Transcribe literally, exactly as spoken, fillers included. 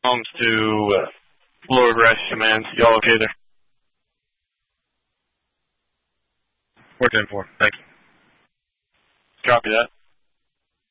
Homes to uh, Florida Rescue Command. Y'all okay there? Working for. Thank you. Copy that.